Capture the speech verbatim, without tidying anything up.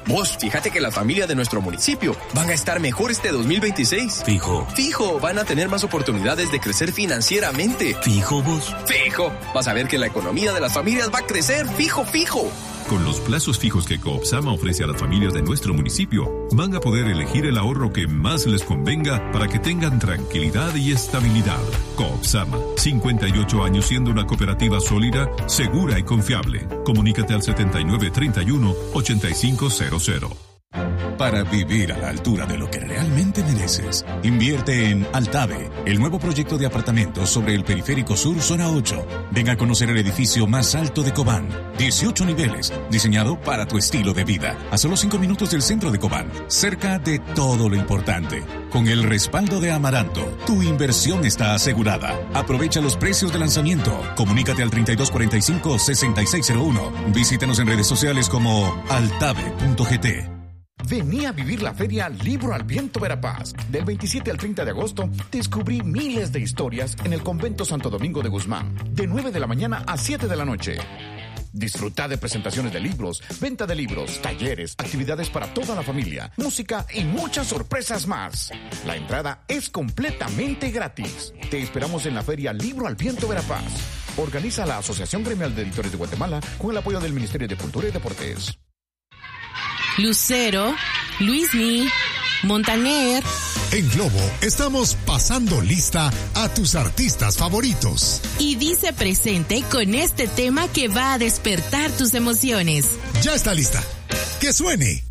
Vos, fíjate que las familias de nuestro municipio van a estar mejor este dos mil veintiséis. Fijo. Fijo, van a tener más oportunidades de crecer financieramente. Fijo vos. Fijo, vas a ver que la economía de las familias va a crecer. Fijo, fijo. Con los plazos fijos que Coopsama ofrece a las familias de nuestro municipio, van a poder elegir el ahorro que más les convenga para que tengan tranquilidad y estabilidad. Coopsama, cincuenta y ocho años siendo una cooperativa sólida, segura y confiable. Comunícate al setenta y nueve treinta y uno ochenta y cinco cero cero. Para vivir a la altura de lo que realmente mereces, invierte en Altave, el nuevo proyecto de apartamentos sobre el Periférico Sur, Zona ocho. Ven a conocer el edificio más alto de Cobán, dieciocho niveles, diseñado para tu estilo de vida, a solo cinco minutos del centro de Cobán, cerca de todo lo importante. Con el respaldo de Amaranto, tu inversión está asegurada. Aprovecha los precios de lanzamiento. Comunícate al treinta y dos cuarenta y cinco sesenta y seis cero uno. Visítanos en redes sociales como altave punto gt. Vení a vivir la feria Libro al Viento Verapaz. Del veintisiete al treinta de agosto, descubrí miles de historias en el Convento Santo Domingo de Guzmán, de nueve de la mañana a siete de la noche. Disfruta de presentaciones de libros, venta de libros, talleres, actividades para toda la familia, música y muchas sorpresas más. La entrada es completamente gratis. Te esperamos en la feria Libro al Viento Verapaz. Organiza la Asociación Gremial de Editores de Guatemala con el apoyo del Ministerio de Cultura y Deportes. Lucero, Luismi, Montaner. En Globo estamos pasando lista a tus artistas favoritos. Y dice presente con este tema que va a despertar tus emociones. Ya está lista. ¡Que suene!